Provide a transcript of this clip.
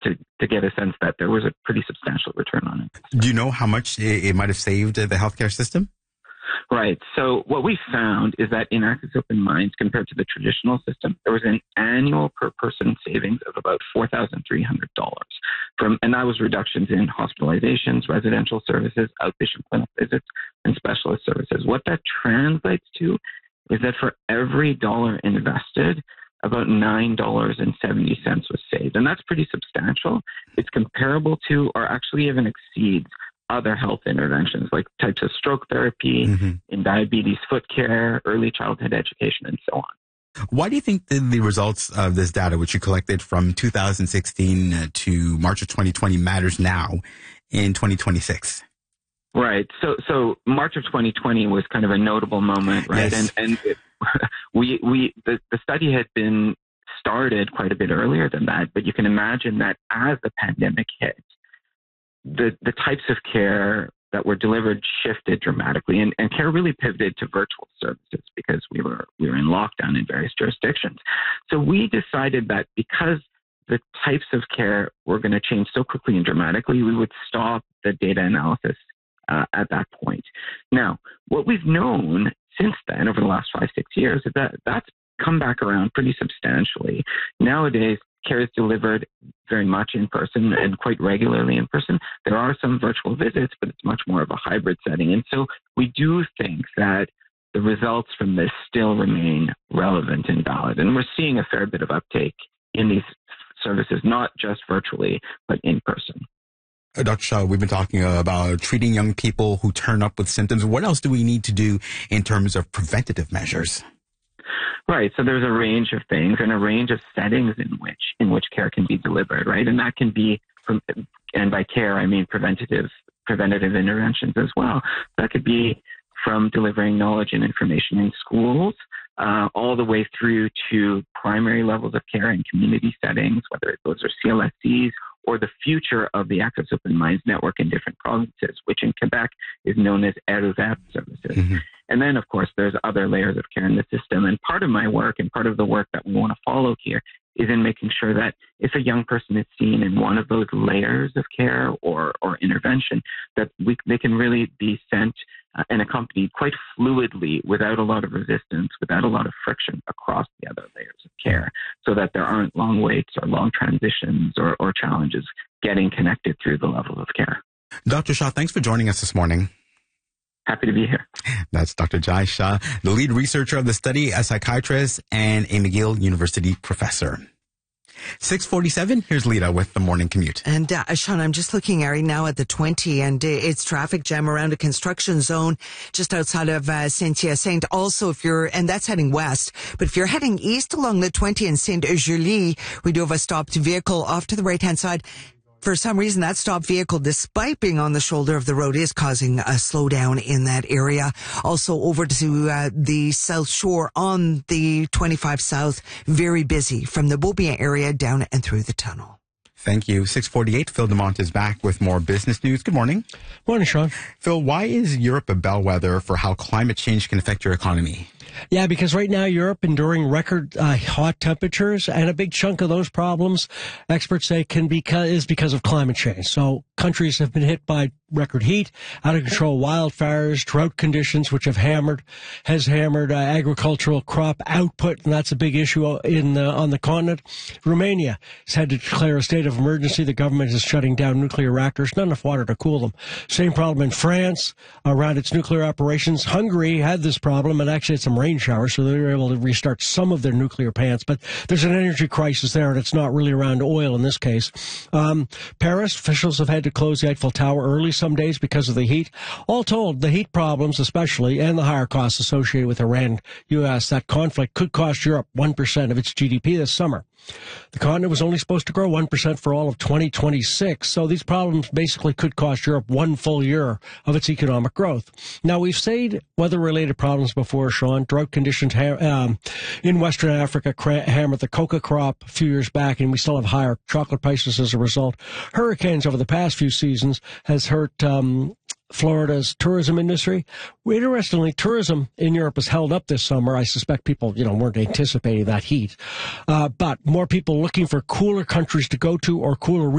to get a sense that there was a pretty substantial return on it. Do you know how much it might have saved the healthcare system? Right. So what we found is that in Access Open Minds, compared to the traditional system, there was an annual per person savings of about $4,300 and that was reductions in hospitalizations, residential services, outpatient clinic visits, and specialist services. What that translates to is that for every dollar invested, about $9.70 was saved. And that's pretty substantial. It's comparable to, or actually even exceeds, other health interventions like types of stroke therapy, in diabetes foot care, early childhood education, and so on. Why do you think the results of this data, which you collected from 2016 to March of 2020, matters now in 2026? Right. So March of 2020 was kind of a notable moment, right? Yes. And the study had been started quite a bit earlier than that, but you can imagine that as the pandemic hit, the types of care that were delivered shifted dramatically, and care really pivoted to virtual services because we were in lockdown in various jurisdictions. So we decided that because the types of care were going to change so quickly and dramatically, we would stop the data analysis at that point. Now, what we've known since then, over the last 5-6 years, is that that's come back around pretty substantially. Nowadays, care is delivered very much in person and quite regularly in person. There are some virtual visits, but it's much more of a hybrid setting. And so we do think that the results from this still remain relevant and valid. And we're seeing a fair bit of uptake in these services, not just virtually, but in person. Dr. Shah, we've been talking about treating young people who turn up with symptoms. What else do we need to do in terms of preventative measures? Right. So there's a range of things and a range of settings in which care can be delivered, right? And that can be, and by care, I mean preventative interventions as well. That could be from delivering knowledge and information in schools, all the way through to primary levels of care in community settings, whether those are CLSCs or the future of the Access Open Minds network in different provinces, which in Quebec is known as REVAP services. And then, of course, there's other layers of care in the system. And part of my work and part of the work that we want to follow here is in making sure that if a young person is seen in one of those layers of care or intervention, that they can really be sent and accompanied quite fluidly without a lot of resistance, without a lot of friction across the other layers of care, so that there aren't long waits or long transitions or challenges getting connected through the level of care. Dr. Shah, thanks for joining us this morning. Happy to be here. That's Dr. Jai Shah, the lead researcher of the study, a psychiatrist, and a McGill University professor. 6:47, here's Lita with the morning commute. And Sean, I'm just looking right now at the 20, and it's traffic jam around a construction zone just outside of Saint-Hyacinthe. Also, and that's heading west, but if you're heading east along the 20 in Saint-Julie, we do have a stopped vehicle off to the right-hand side. For some reason, that stopped vehicle, despite being on the shoulder of the road, is causing a slowdown in that area. Also over to the South Shore on the 25 South, very busy from the Beaubien area down and through the tunnel. Thank you. 6:48, Phil DeMont is back with more business news. Good morning. Morning, Sean. Phil, why is Europe a bellwether for how climate change can affect your economy? Yeah, because right now Europe enduring record hot temperatures, and a big chunk of those problems, experts say, is because of climate change. So countries have been hit by record heat, out of control wildfires, drought conditions, which has hammered agricultural crop output, and that's a big issue on the continent. Romania has had to declare a state of emergency. The government is shutting down nuclear reactors, not enough water to cool them. Same problem in France around its nuclear operations. Hungary had this problem, and actually had some rain showers, so they were able to restart some of their nuclear plants. But there's an energy crisis there, and it's not really around oil in this case. Paris, officials have had to close the Eiffel Tower early some days because of the heat. All told, the heat problems especially, and the higher costs associated with Iran-U.S., that conflict could cost Europe 1% of its GDP this summer. The continent was only supposed to grow 1% for all of 2026, so these problems basically could cost Europe one full year of its economic growth. Now, we've said weather-related problems before, Sean. Drought conditions in Western Africa hammered the coca crop a few years back, and we still have higher chocolate prices as a result. Hurricanes over the past few seasons has hurt Florida's tourism industry. Interestingly, tourism in Europe has held up this summer. I suspect people, weren't anticipating that heat. But more people looking for cooler countries to go to or cooler